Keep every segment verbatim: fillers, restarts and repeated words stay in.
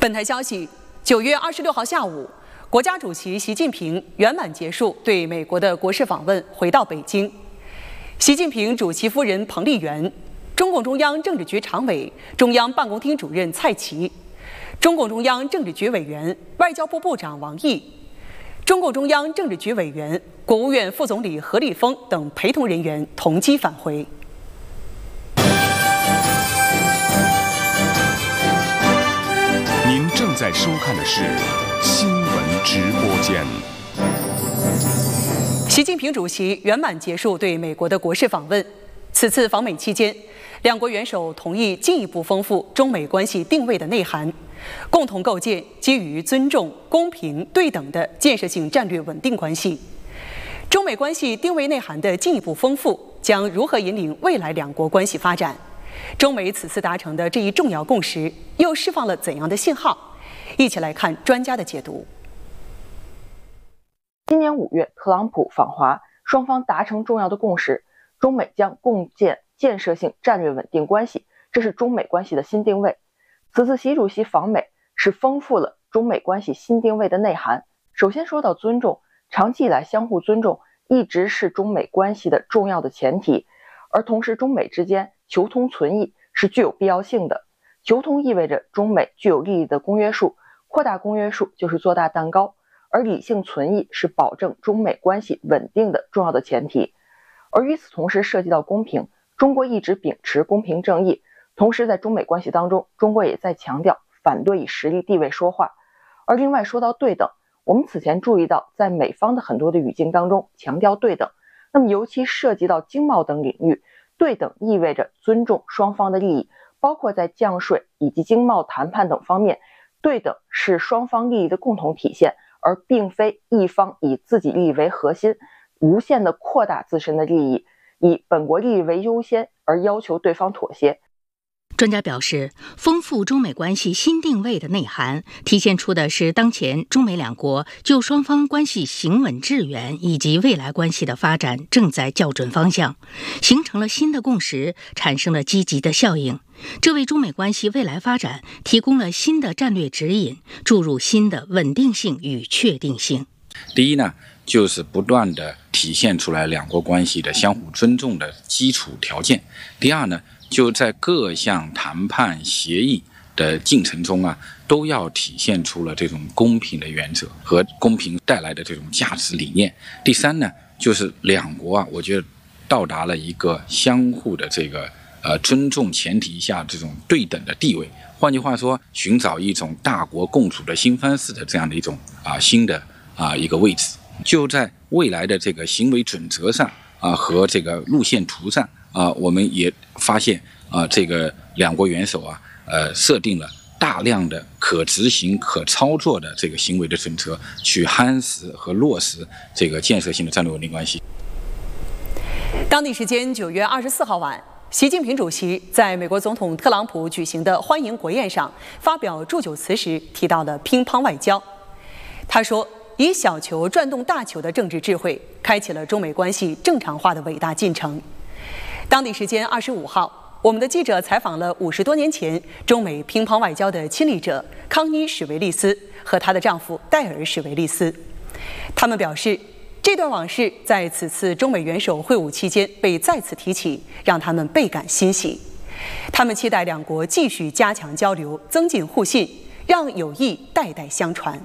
本台消息，九月二十六号下午，国家主席习近平圆满结束对美国的国事访问，回到北京。习近平主席夫人彭丽媛、中共中央政治局常委、中央办公厅主任蔡奇、中共中央政治局委员、外交部部长王毅、中共中央政治局委员、国务院副总理何立峰等陪同人员同机返回。 您正在收看的是新闻直播间。 习近平主席圆满结束对美国的国事访问。此次访美期间，两国元首同意进一步丰富中美关系定位的内涵，共同构建基于尊重、公平、对等的建设性战略稳定关系。中美关系定位内涵的进一步丰富，将如何引领未来两国关系发展？中美此次达成的这一重要共识，又释放了怎样的信号？一起来看专家的解读。 今年五月，特朗普访华，双方达成重要的共识，中美将共建建设性战略稳定关系，这是中美关系的新定位。此次习主席访美是丰富了中美关系新定位的内涵。首先说到尊重，长期以来相互尊重一直是中美关系的重要的前提，而同时中美之间求同存异是具有必要性的。求同意味着中美具有利益的公约数，扩大公约数就是做大蛋糕，而理性存异是保证中美关系稳定的重要的前提。而与此同时涉及到公平，中国一直秉持公平正义，同时在中美关系当中，中国也在强调反对以实力地位说话。而另外说到对等，我们此前注意到在美方的很多的语境当中强调对等，那么尤其涉及到经贸等领域，对等意味着尊重双方的利益，包括在降税以及经贸谈判等方面，对等是双方利益的共同体现，而并非一方以自己利益为核心，无限的扩大自身的利益，以本国利益为优先而要求对方妥协。 专家表示，丰富中美关系新定位的内涵，体现出的是当前中美两国就双方关系行稳致远以及未来关系的发展正在校准方向，形成了新的共识，产生了积极的效应。这为中美关系未来发展提供了新的战略指引，注入新的稳定性与确定性。 第一呢，就是不断的体现出来两国关系的相互尊重的基础条件。第二呢，就在各项谈判协议的进程中啊，都要体现出了这种公平的原则和公平带来的这种价值理念。第三呢，就是两国啊，我觉得到达了一个相互的这个呃尊重前提下这种对等的地位。换句话说，寻找一种大国共处的新方式的这样的一种啊新的啊一个位置。就在未来的这个行为准则上啊和这个路线图上啊，我们也发现啊，这个两国元首啊，呃，设定了大量的可执行、可操作的这个行为的准则，去夯实和落实这个建设性的战略稳定关系。 当地时间九月二十四号晚，习近平主席在美国总统特朗普举行的欢迎国宴上发表祝酒词时，提到了乒乓外交。他说，以小球转动大球的政治智慧，开启了中美关系正常化的伟大进程。当地时间二十五号，我们的记者采访了五十多年前中美乒乓外交的亲历者康妮·史维利斯和她的丈夫戴尔·史维利斯。他们表示，这段往事在此次中美元首会晤期间被再次提起，让他们倍感欣喜。他们期待两国继续加强交流，增进互信，让友谊代代相传。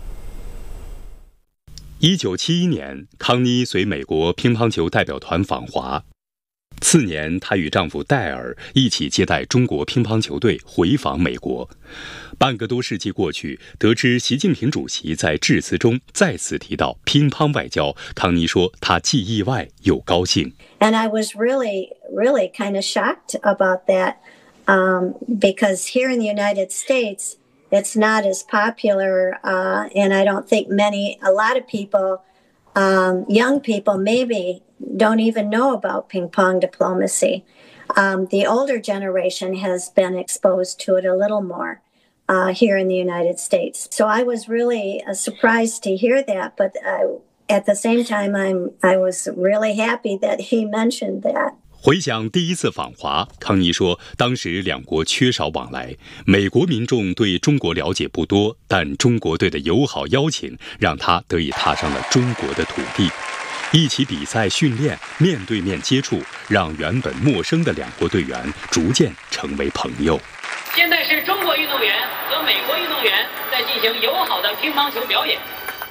一九七一年，康妮随美国乒乓球代表团访华。次年，她与丈夫戴尔一起接待中国乒乓球队回访美国。半个多世纪过去，得知习近平主席在致辞中再次提到乒乓外交，康妮说她既意外又高兴。 And I was really, really kind of shocked about that, um, because here in the United States, it's not as popular, uh, and I don't think many, a lot of people, um, young people maybe don't even know about ping pong diplomacy. Um, the older generation has been exposed to it a little more uh, here in the United States. So I was really uh, surprised to hear that, but uh, at the same time, I'm I was really happy that he mentioned that. 回想第一次访华，康妮说，当时两国缺少往来，美国民众对中国了解不多，但中国队的友好邀请让他得以踏上了中国的土地，一起比赛训练，面对面接触，让原本陌生的两国队员逐渐成为朋友。 现在是中国运动员和美国运动员在进行友好的乒乓球表演。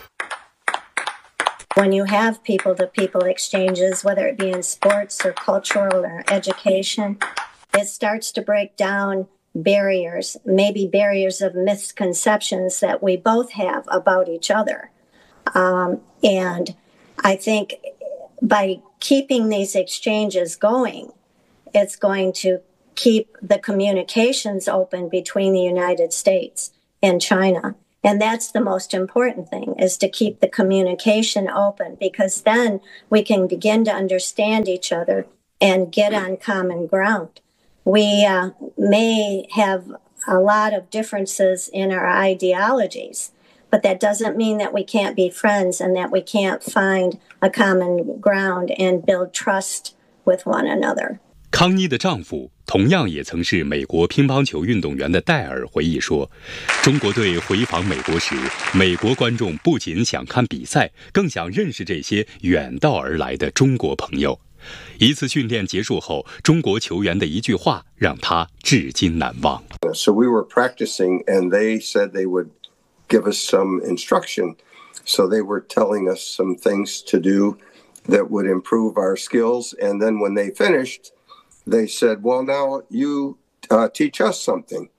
When you have people-to-people exchanges, whether it be in sports or cultural or education, it starts to break down barriers, maybe barriers of misconceptions that we both have about each other. Um, and I think by keeping these exchanges going, it's going to keep the communications open between the United States and China.And that's the most important thing, is to keep the communication open, because then we can begin to understand each other and get on common ground. We uh, may have a lot of differences in our ideologies, but that doesn't mean that we can't be friends and that we can't find a common ground and build trust with one another. 康妮的丈夫同样也曾是美国乒乓球运动员的戴尔回忆说，中国队回访美国时，美国观众不仅想看比赛，更想认识这些远道而来的中国朋友。一次训练结束后，中国球员的一句话让他至今难忘。 So we were practicing and they said they would give us some instruction. So they were telling us some things to do that would improve our skills. And then when they finished,They said, well, now you uh, teach us something.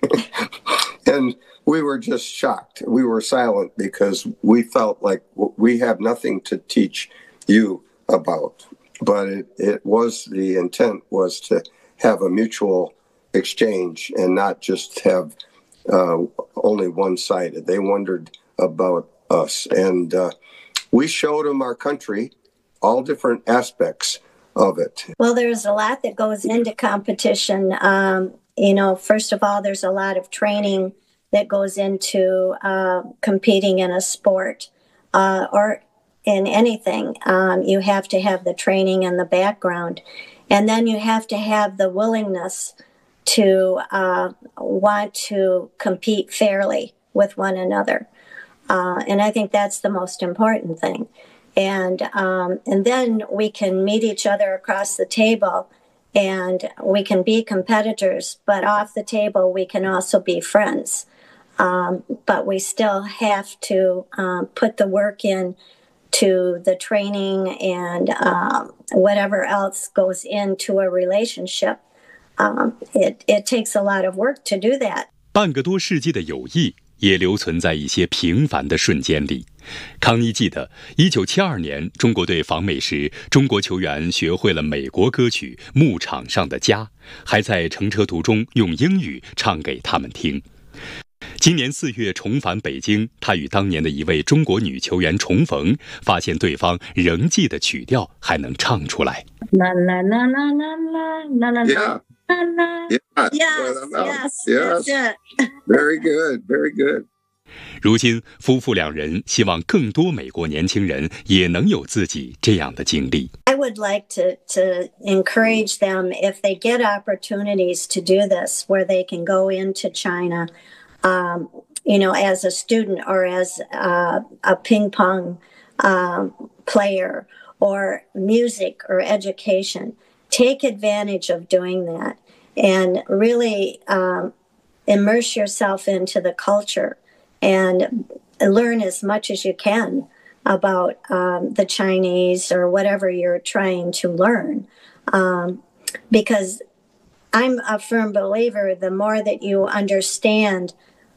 And we were just shocked. We were silent because we felt like we have nothing to teach you about. But it, it was, the intent was to have a mutual exchange and not just have uh, only one-sided. They wondered about us. And uh, we showed them our country, all different aspects.Of it. Well, there's a lot that goes into competition. Um, you know, first of all, there's a lot of training that goes into uh, competing in a sport uh, or in anything. Um, you have to have the training and the background. And then you have to have the willingness to uh, want to compete fairly with one another. Uh, and I think that's the most important thing.And um, and then we can meet each other across the table and we can be competitors, but off the table we can also be friends. Um, but we still have to um, put the work in to the training and um, whatever else goes into a relationship. Um, it, it takes a lot of work to do that. 半个多世纪的友谊也留存在一些平凡的瞬间里。康妮记得一九七二年中国队访美时，中国球员学会了美国歌曲《牧场上的家》，还在乘车途中用英语唱给他们听。今年四月重返北京，他与当年的一位中国女球员重逢，发现对方仍记得曲调，还能唱出来。 啦啦啦啦啦啦啦啦。 Yeah. Yes, yes, yes, yes. Very good, very good. 如今，夫妇两人希望更多美国年轻人也能有自己这样的经历。 I would like to, to encourage them, if they get opportunities to do this, where they can go into China, um, you know, as a student or as uh, a ping pong um, player or music or education. Take advantage of doing that and really um, immerse yourself into the culture and learn as much as you can about um, the Chinese or whatever you're trying to learn. Um, because I'm a firm believer, the more that you understand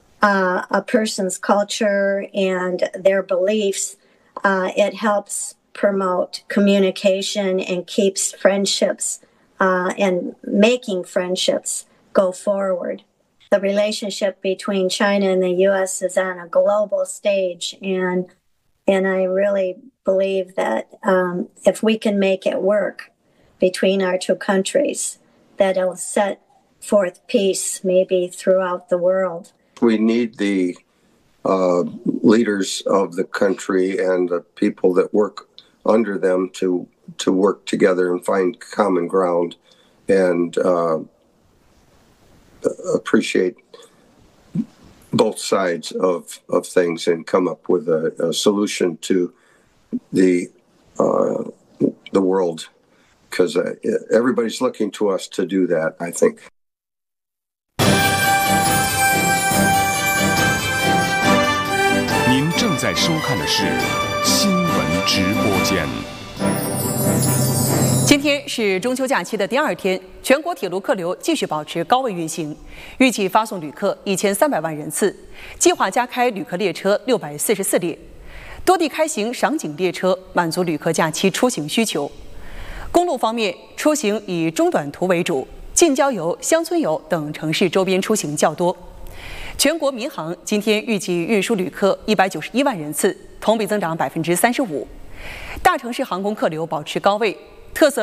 uh, a person's culture and their beliefs, uh, it helps promote communication and keeps friendships uh, and making friendships go forward. The relationship between China and the U S is on a global stage, and and I really believe that um, if we can make it work between our two countries, that it'll set forth peace maybe throughout the world. We need the uh, leaders of the country and the people that work under them to to work together and find common ground and uh, appreciate both sides of, of things and come up with a, a solution to the uh, the world, because uh, everybody's looking to us to do that, I think. 您正在收看的是新闻直播间。 今天是中秋假期的第二天，全国铁路客流继续保持高位运行，预计发送旅客一千三百万人次，计划加开旅客列车六百四十四列，多地开行赏景列车，满足旅客假期出行需求。公路方面，出行以中短途为主，近郊游、乡村游等城市周边出行较多。全国民航今天预计运输旅客一百九十一万人次，同比增长百分之三十五。大城市航空客流保持高位，特色